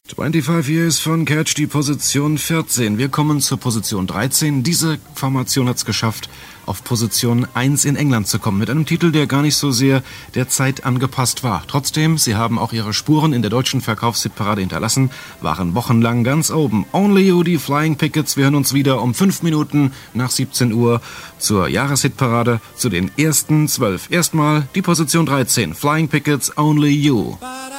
25 Years von Catch, die Position 14. Wir kommen zur Position 13. Diese Formation hat es geschafft, auf Position 1 in England zu kommen, mit einem Titel, der gar nicht so sehr der Zeit angepasst war. Trotzdem, sie haben auch ihre Spuren in der deutschen Verkaufshitparade hinterlassen, waren wochenlang ganz oben. Only You, die Flying Pickets. Wir hören uns wieder um 5 Minuten nach 17 Uhr zur Jahreshitparade, zu den ersten 12. Erstmal die Position 13, Flying Pickets, Only You.